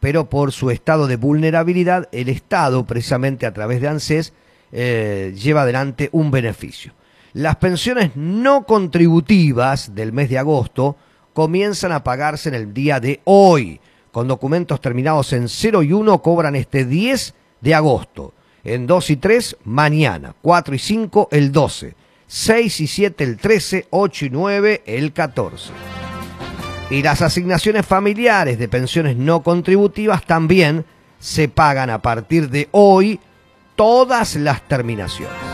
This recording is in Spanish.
pero por su estado de vulnerabilidad, el Estado, precisamente a través de ANSES, lleva adelante un beneficio. Las pensiones no contributivas del mes de agosto comienzan a pagarse en el día de hoy. Con documentos terminados en 0 y 1 cobran este 10 de agosto. En 2 y 3, mañana. 4 y 5, el 12. 6 y 7, el 13. 8 y 9, el 14. Y las asignaciones familiares de pensiones no contributivas también se pagan a partir de hoy todas las terminaciones.